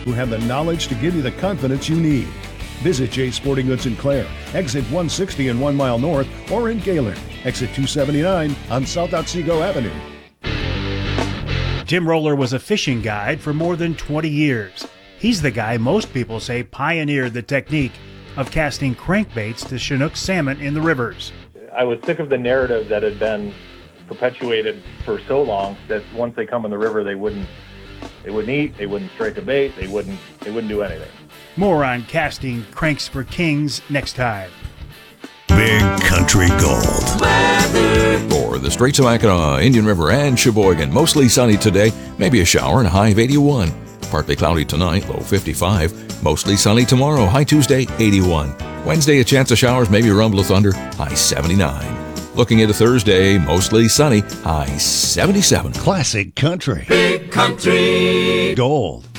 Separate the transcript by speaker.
Speaker 1: who have the knowledge to give you the confidence you need. Visit Jay's Sporting Goods in Clare, exit 160 and 1 mile north, or in Gaylord, exit 279 on South Otsego Avenue.
Speaker 2: Jim Roller was a fishing guide for more than 20 years. He's the guy most people say pioneered the technique of casting crankbaits to Chinook salmon in the rivers.
Speaker 3: I was sick of the narrative that had been perpetuated for so long that once they come in the river, they wouldn't eat, they wouldn't strike a bait, they wouldn't do anything.
Speaker 2: More on casting cranks for kings next time.
Speaker 4: Big Country Gold.
Speaker 5: For the Straits of Mackinac, Indian River, and Sheboygan, mostly sunny today, maybe a shower and a high of 81. Partly cloudy tonight, low 55. Mostly sunny tomorrow, high Tuesday, 81. Wednesday, a chance of showers, maybe a rumble of thunder, high 79. Looking into Thursday, mostly sunny, high 77.
Speaker 4: Classic Country.
Speaker 6: Big Country
Speaker 4: Gold.